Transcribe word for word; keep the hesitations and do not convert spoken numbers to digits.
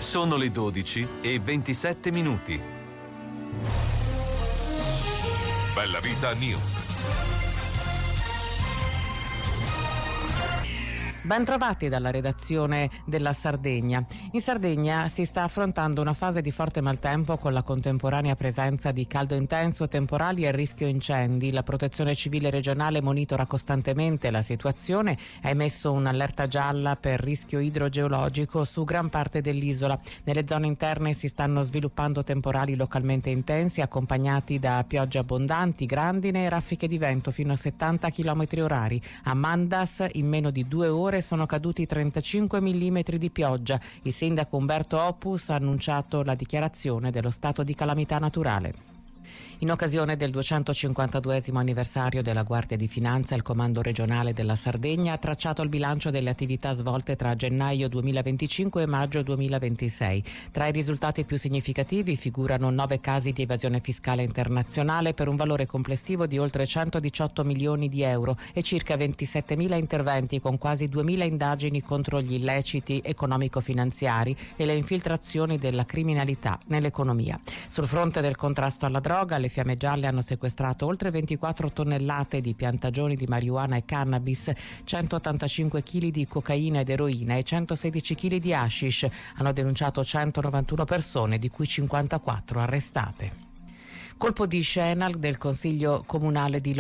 Sono le dodici e ventisette minuti. Bella Vita News. Ben trovati dalla redazione della Sardegna. In Sardegna si sta affrontando una fase di forte maltempo con la contemporanea presenza di caldo intenso, temporali e rischio incendi. La Protezione Civile regionale monitora costantemente la situazione, ha emesso un'allerta gialla per rischio idrogeologico su gran parte dell'isola. Nelle zone interne si stanno sviluppando temporali localmente intensi accompagnati da piogge abbondanti, grandine e raffiche di vento fino a settanta chilometri orari. A Mandas in meno di due ore sono caduti trentacinque millimetri di pioggia. Il sindaco Umberto Opus ha annunciato la dichiarazione dello stato di calamità naturale. In occasione del duecentocinquantaduesimo anniversario della Guardia di Finanza, il Comando regionale della Sardegna ha tracciato il bilancio delle attività svolte tra gennaio duemilaventicinque e maggio duemilaventisei. Tra i risultati più significativi figurano nove casi di evasione fiscale internazionale per un valore complessivo di oltre centodiciotto milioni di euro e circa ventisettemila interventi con quasi duemila indagini contro gli illeciti economico-finanziari e le infiltrazioni della criminalità nell'economia. Sul fronte del contrasto alla droga, le Fiamme Gialle hanno sequestrato oltre ventiquattro tonnellate di piantagioni di marijuana e cannabis, centottantacinque chili di cocaina ed eroina e centosedici chili di hashish. Hanno denunciato centonovantuno persone, di cui cinquantaquattro arrestate. Colpo di scena del Consiglio Comunale di